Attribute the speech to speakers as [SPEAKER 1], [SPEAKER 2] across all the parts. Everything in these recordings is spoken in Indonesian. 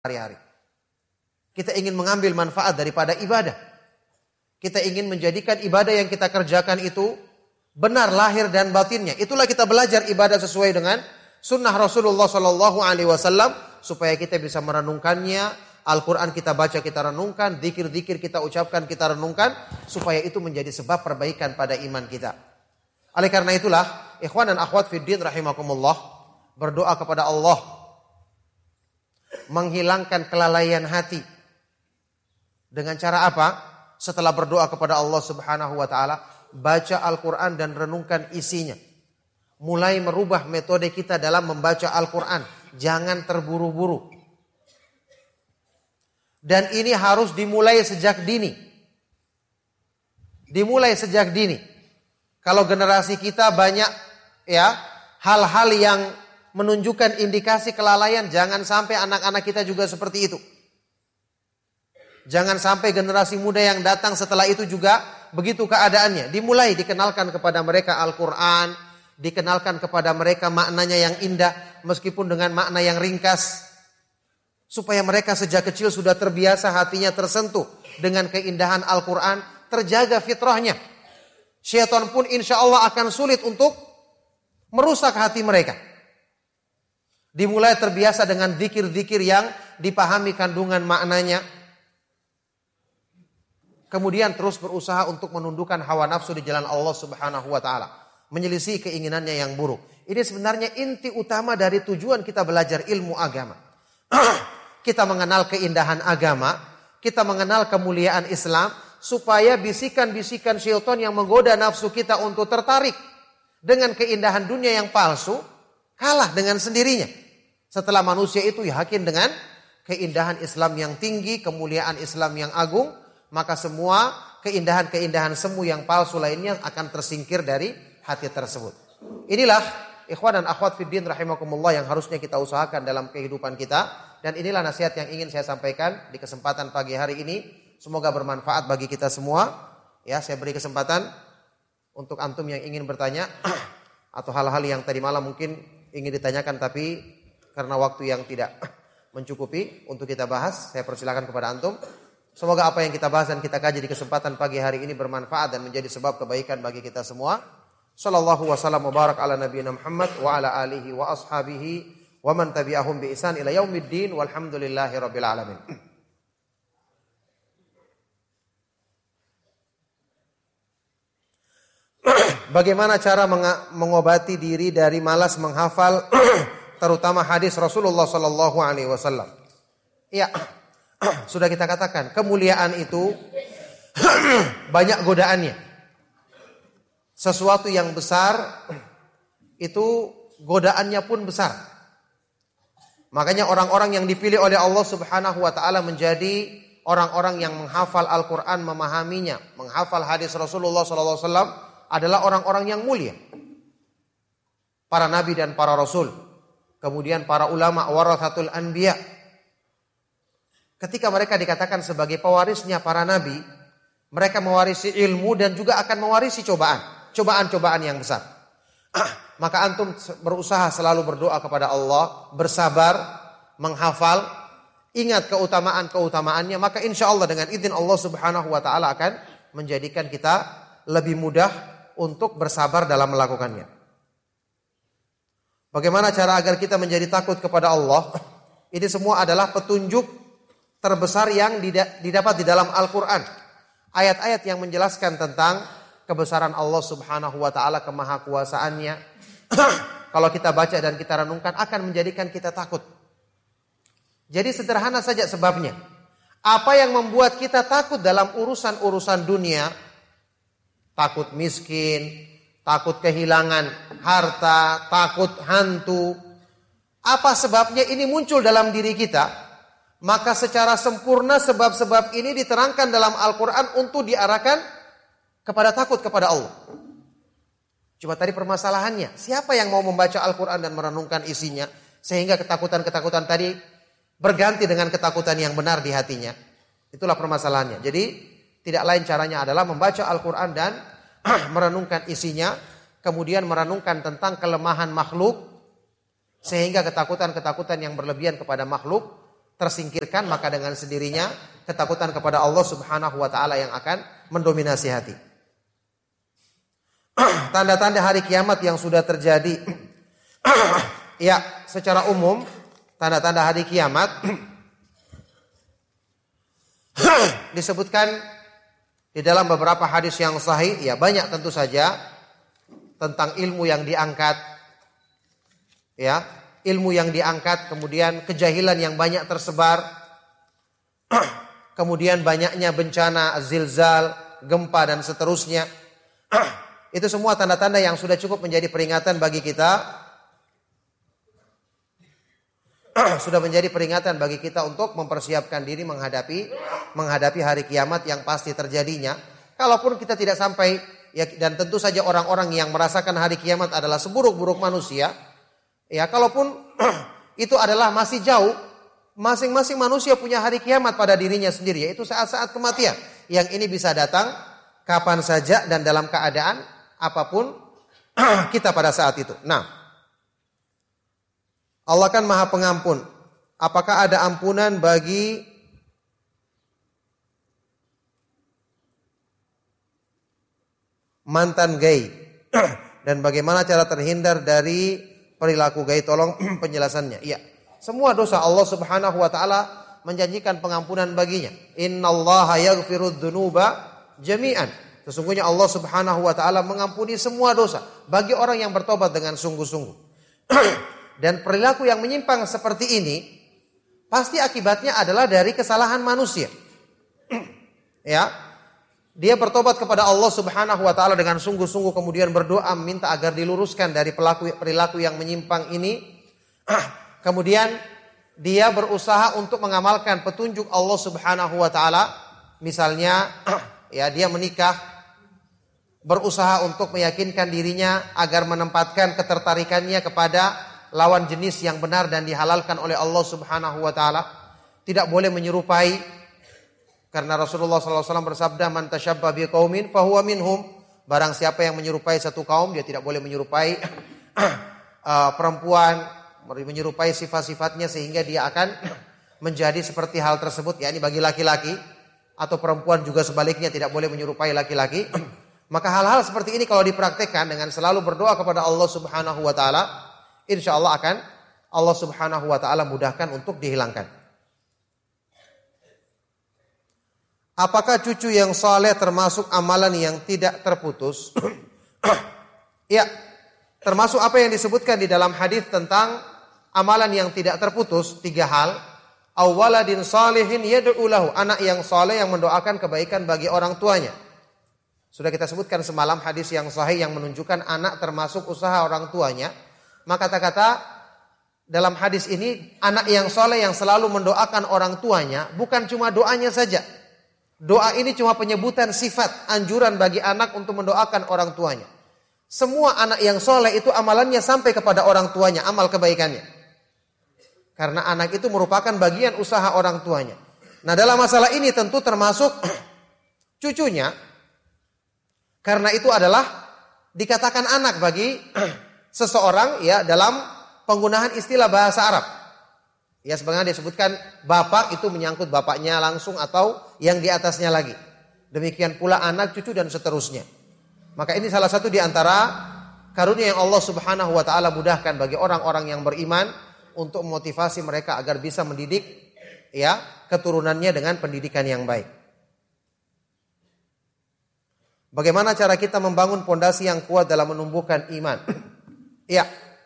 [SPEAKER 1] hari-hari. Kita ingin mengambil manfaat daripada ibadah. Kita ingin menjadikan ibadah yang kita kerjakan itu benar lahir dan batinnya. Itulah kita belajar ibadah sesuai dengan sunnah Rasulullah SAW supaya kita bisa merenungkannya. Al-Quran kita baca, kita renungkan, dzikir-dzikir kita ucapkan, kita renungkan, supaya itu menjadi sebab perbaikan pada iman kita. Oleh karena itulah, ikhwan dan akhwat fiddin rahimakumullah, berdoa kepada Allah menghilangkan kelalaian hati. Dengan cara apa? Setelah berdoa kepada Allah Subhanahu wa taala, baca Al-Quran dan renungkan isinya. Mulai merubah metode kita dalam membaca Al-Quran. Jangan terburu-buru. Dan ini harus dimulai sejak dini. Dimulai sejak dini. Kalau generasi kita banyak hal-hal yang menunjukkan indikasi kelalaian, jangan sampai anak-anak kita juga seperti itu. Jangan sampai generasi muda yang datang setelah itu juga begitu keadaannya. Dimulai dikenalkan kepada mereka Al-Quran, dikenalkan kepada mereka maknanya yang indah meskipun dengan makna yang ringkas. Supaya mereka sejak kecil sudah terbiasa, hatinya tersentuh dengan keindahan Al-Quran, terjaga fitrahnya. Syaitan pun insya Allah akan sulit untuk merusak hati mereka. Dimulai terbiasa dengan zikir-zikir yang dipahami kandungan maknanya. Kemudian terus berusaha untuk menundukkan hawa nafsu di jalan Allah Subhanahu wa taala, menyelisih keinginannya yang buruk. Ini sebenarnya inti utama dari tujuan kita belajar ilmu agama. Kita mengenal keindahan agama, kita mengenal kemuliaan Islam, supaya bisikan-bisikan syaitan yang menggoda nafsu kita untuk tertarik dengan keindahan dunia yang palsu, kalah dengan sendirinya. Setelah manusia itu yakin dengan keindahan Islam yang tinggi, kemuliaan Islam yang agung, maka semua keindahan-keindahan semu yang palsu lainnya akan tersingkir dari hati tersebut. Inilah ikhwan dan akhwat fiddin rahimakumullah yang harusnya kita usahakan dalam kehidupan kita. Dan inilah nasihat yang ingin saya sampaikan di kesempatan pagi hari ini. Semoga bermanfaat bagi kita semua. Ya, saya beri kesempatan untuk antum yang ingin bertanya atau hal-hal yang tadi malam mungkin ingin ditanyakan tapi karena waktu yang tidak mencukupi untuk kita bahas, saya persilakan kepada antum. Semoga apa yang kita bahas dan kita kaji di kesempatan pagi hari ini bermanfaat dan menjadi sebab kebaikan bagi kita semua. Sallallahu wasallam wa barak ala nabiyina Muhammad wa ala alihi wa ashabihi wa man tabi'ahum bi ihsan ila yaumiddin walhamdulillahi rabbil alamin. Bagaimana cara mengobati diri dari malas menghafal terutama hadis Rasulullah sallallahu alaihi wasallam? Ya, sudah kita katakan, kemuliaan itu banyak godaannya. Sesuatu yang besar itu godaannya pun besar. Makanya orang-orang yang dipilih oleh Allah Subhanahu wa taala menjadi orang-orang yang menghafal Al-Quran, memahaminya, menghafal hadis Rasulullah sallallahu alaihi wasallam adalah orang-orang yang mulia. Para nabi dan para rasul. Kemudian para ulama warathatul anbiya. Ketika mereka dikatakan sebagai pewarisnya para nabi, mereka mewarisi ilmu dan juga akan mewarisi cobaan-cobaan yang besar. Maka antum berusaha selalu berdoa kepada Allah, bersabar, menghafal, ingat keutamaan-keutamaannya, maka insya Allah dengan izin Allah Subhanahu wa taala akan menjadikan kita lebih mudah untuk bersabar dalam melakukannya. Bagaimana cara agar kita menjadi takut kepada Allah? Ini semua adalah petunjuk terbesar yang didapat di dalam Al-Quran. Ayat-ayat yang menjelaskan tentang kebesaran Allah Subhanahu wa taala, kemahakuasaannya. Kalau kita baca dan kita renungkan akan menjadikan kita takut. Jadi sederhana saja sebabnya. Apa yang membuat kita takut dalam urusan-urusan dunia? Takut miskin, takut kehilangan harta, takut hantu. Apa sebabnya ini muncul dalam diri kita? Maka secara sempurna sebab-sebab ini diterangkan dalam Al-Quran untuk diarahkan kepada takut kepada Allah. Cuma tadi permasalahannya, siapa yang mau membaca Al-Quran dan merenungkan isinya sehingga ketakutan-ketakutan tadi berganti dengan ketakutan yang benar di hatinya. Itulah permasalahannya. Jadi tidak lain caranya adalah membaca Al-Quran dan merenungkan isinya, kemudian merenungkan tentang kelemahan makhluk sehingga ketakutan-ketakutan yang berlebihan kepada makhluk tersingkirkan, maka dengan sendirinya ketakutan kepada Allah Subhanahu wa taala yang akan mendominasi hati. Tanda-tanda hari kiamat yang sudah terjadi. Ya, secara umum tanda-tanda hari kiamat disebutkan di dalam beberapa hadis yang sahih. Ya, banyak tentu saja tentang ilmu yang diangkat. Ya, ilmu yang diangkat, kemudian kejahilan yang banyak tersebar, kemudian banyaknya bencana, zilzal, gempa dan seterusnya. Itu semua tanda-tanda yang sudah cukup menjadi peringatan bagi kita. Sudah menjadi peringatan bagi kita untuk mempersiapkan diri menghadapi hari kiamat yang pasti terjadinya. Kalaupun kita tidak sampai, ya, dan tentu saja orang-orang yang merasakan hari kiamat adalah seburuk-buruk manusia. Ya, kalaupun itu adalah masih jauh, masing-masing manusia punya hari kiamat pada dirinya sendiri, yaitu saat-saat kematian. Yang ini bisa datang kapan saja dan dalam keadaan apapun kita pada saat itu. Nah, Allah kan Maha Pengampun. Apakah ada ampunan bagi mantan gay? Dan bagaimana cara terhindar dari perilaku gay? Tolong penjelasannya. Iya. Semua dosa Allah Subhanahu wa taala menjanjikan pengampunan baginya. Innallaha yaghfirudz dzunuba jami'an. Sesungguhnya Allah Subhanahu wa taala mengampuni semua dosa bagi orang yang bertobat dengan sungguh-sungguh. Dan perilaku yang menyimpang seperti ini pasti akibatnya adalah dari kesalahan manusia. Ya. Dia bertobat kepada Allah Subhanahu wa taala dengan sungguh-sungguh, kemudian berdoa minta agar diluruskan dari perilaku yang menyimpang ini. Kemudian dia berusaha untuk mengamalkan petunjuk Allah Subhanahu wa taala. Misalnya ya, dia menikah, berusaha untuk meyakinkan dirinya agar menempatkan ketertarikannya kepada lawan jenis yang benar dan dihalalkan oleh Allah Subhanahu wa taala. Tidak boleh menyerupai, karena Rasulullah SAW bersabda, "Man tashabba biqaumin fahuwa minhum." Barang siapa yang menyerupai satu kaum, dia tidak boleh menyerupai perempuan, menyerupai sifat-sifatnya sehingga dia akan menjadi seperti hal tersebut. Ya, ini bagi laki-laki, atau perempuan juga sebaliknya tidak boleh menyerupai laki-laki. Maka hal-hal seperti ini kalau dipraktekkan dengan selalu berdoa kepada Allah Subhanahu wa taala, insyaallah akan Allah Subhanahu wa taala mudahkan untuk dihilangkan. Apakah cucu yang saleh termasuk amalan yang tidak terputus? Ya, termasuk apa yang disebutkan di dalam hadis tentang amalan yang tidak terputus, 3 hal. Awaladin salihin yad'u lahu, anak yang saleh yang mendoakan kebaikan bagi orang tuanya. Sudah kita sebutkan semalam hadis yang sahih yang menunjukkan anak termasuk usaha orang tuanya. Maka kata-kata dalam hadis ini, anak yang soleh yang selalu mendoakan orang tuanya, bukan cuma doanya saja. Doa ini cuma penyebutan sifat, anjuran bagi anak untuk mendoakan orang tuanya. Semua anak yang soleh itu amalannya sampai kepada orang tuanya, amal kebaikannya. Karena anak itu merupakan bagian usaha orang tuanya. Nah, dalam masalah ini tentu termasuk cucunya. Karena itu adalah dikatakan anak bagi seseorang, ya, dalam penggunaan istilah bahasa Arab. Ya, sebagaimana disebutkan bapak itu menyangkut bapaknya langsung atau yang di atasnya lagi. Demikian pula anak, cucu dan seterusnya. Maka ini salah satu di antara karunia yang Allah Subhanahu wa taala mudahkan bagi orang-orang yang beriman untuk memotivasi mereka agar bisa mendidik, ya, keturunannya dengan pendidikan yang baik. Bagaimana cara kita membangun pondasi yang kuat dalam menumbuhkan iman? Ya.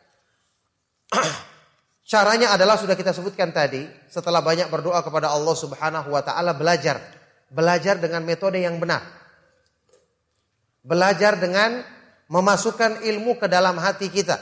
[SPEAKER 1] Caranya adalah sudah kita sebutkan tadi, setelah banyak berdoa kepada Allah Subhanahu wa taala, belajar dengan metode yang benar. Belajar dengan memasukkan ilmu ke dalam hati kita.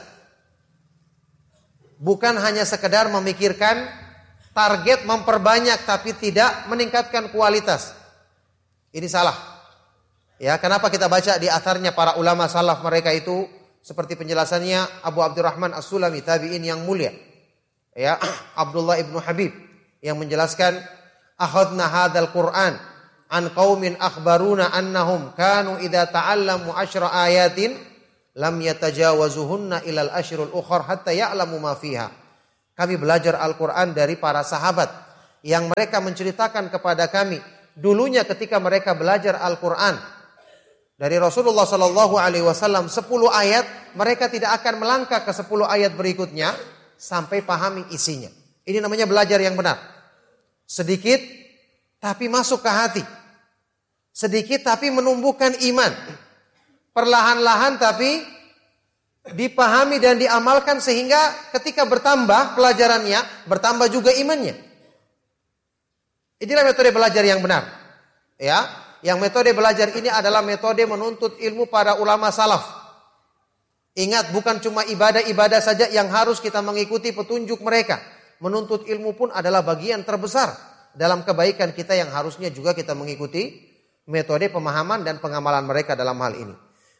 [SPEAKER 1] Bukan hanya sekedar memikirkan target memperbanyak tapi tidak meningkatkan kualitas. Ini salah. Ya, kenapa kita baca di atharnya para ulama salaf mereka itu seperti penjelasannya Abu Abdurrahman As-Sulami, tabi'in yang mulia. Ya, Abdullah ibnu Habib yang menjelaskan, akhadna hadzal Qur'an an qaumin akhbaruna annahum kanu idza ta'allamu 10 ayatin lam yatajawazuhunna ilal ashrul ukhar hatta ya'lamu ma fiha. Kami belajar Al-Qur'an dari para sahabat yang mereka menceritakan kepada kami dulunya ketika mereka belajar Al-Quran dari Rasulullah Sallallahu Alaihi Wasallam 10 ayat, mereka tidak akan melangkah ke 10 ayat berikutnya sampai pahami isinya. Ini namanya belajar yang benar. Sedikit tapi masuk ke hati, sedikit tapi menumbuhkan iman, perlahan-lahan tapi dipahami dan diamalkan sehingga ketika bertambah pelajarannya, bertambah juga imannya. Inilah metode belajar yang benar. Ya, yang metode belajar ini adalah metode menuntut ilmu para ulama salaf. Ingat, bukan cuma ibadah-ibadah saja yang harus kita mengikuti petunjuk mereka. Menuntut ilmu pun adalah bagian terbesar dalam kebaikan kita yang harusnya juga kita mengikuti metode pemahaman dan pengamalan mereka dalam hal ini.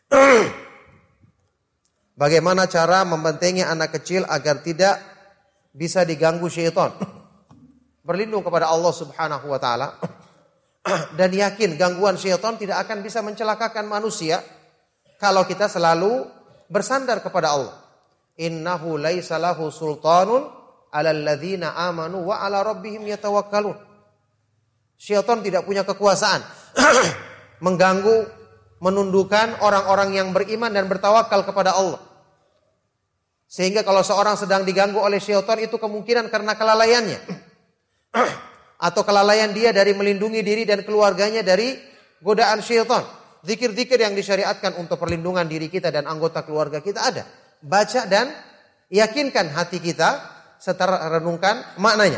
[SPEAKER 1] Bagaimana cara membentengi anak kecil agar tidak bisa diganggu syaitan? Berlindung kepada Allah Subhanahu wa taala dan yakin gangguan syaitan tidak akan bisa mencelakakan manusia kalau kita selalu bersandar kepada Allah. Innahu laisa lahu sultanun 'alal ladzina amanu wa 'ala rabbihim yatawakkalun. Syaitan tidak punya kekuasaan mengganggu, menundukkan orang-orang yang beriman dan bertawakal kepada Allah. Sehingga kalau seorang sedang diganggu oleh syaitan itu kemungkinan karena kelalaiannya. Atau kelalaian dia dari melindungi diri dan keluarganya dari godaan syaitan. Zikir-zikir yang disyariatkan untuk perlindungan diri kita dan anggota keluarga kita ada. Baca dan yakinkan hati kita serta renungkan maknanya.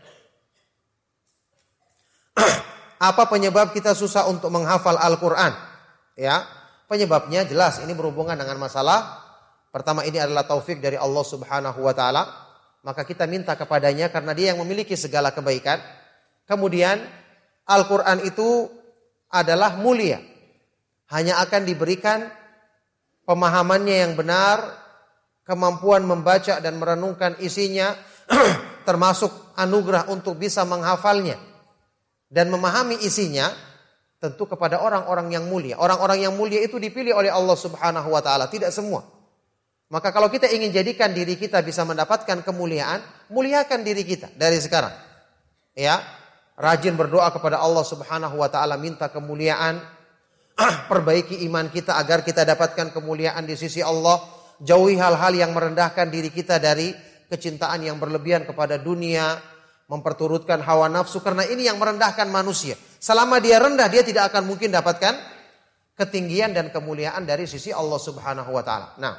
[SPEAKER 1] Apa penyebab kita susah untuk menghafal Al-Quran? Ya, penyebabnya jelas ini berhubungan dengan masalah pertama, ini adalah taufik dari Allah Subhanahu wa taala. Maka kita minta kepadanya karena dia yang memiliki segala kebaikan. Kemudian Al-Quran itu adalah mulia. Hanya akan diberikan pemahamannya yang benar, kemampuan membaca dan merenungkan isinya, termasuk anugerah untuk bisa menghafalnya dan memahami isinya, tentu kepada orang-orang yang mulia. Orang-orang yang mulia itu dipilih oleh Allah Subhanahu wa taala, tidak semua. Maka kalau kita ingin jadikan diri kita bisa mendapatkan kemuliaan, muliakan diri kita dari sekarang. Ya, rajin berdoa kepada Allah Subhanahu wa taala, minta kemuliaan, perbaiki iman kita agar kita dapatkan kemuliaan di sisi Allah, jauhi hal-hal yang merendahkan diri kita dari kecintaan yang berlebihan kepada dunia, memperturutkan hawa nafsu, karena ini yang merendahkan manusia. Selama dia rendah, dia tidak akan mungkin dapatkan ketinggian dan kemuliaan dari sisi Allah Subhanahu wa taala. Nah,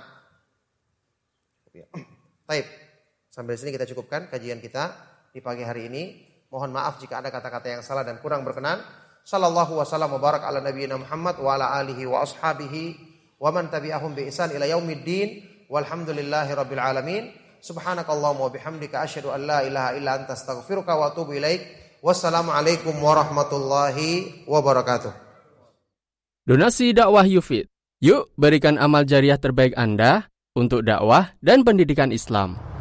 [SPEAKER 1] baik, sampai sini kita cukupkan kajian kita di pagi hari ini. Mohon maaf jika ada kata-kata yang salah dan kurang berkenan. Sallallahu wasallam wa barak ala nabiyyina Muhammad wa ala alihi wa ashabihi wa man tabi'ahum bi ihsan ila yaumiddin. Walhamdulillahi rabbil alamin. Subhanakallahumma wa bihamdika asyhadu an la ilaha illa anta astaghfiruka wa atubu ilaik. Wassalamualaikum warahmatullahi wabarakatuh.
[SPEAKER 2] Donasi dakwah Yufid. Yuk berikan amal jariah terbaik Anda untuk dakwah dan pendidikan Islam.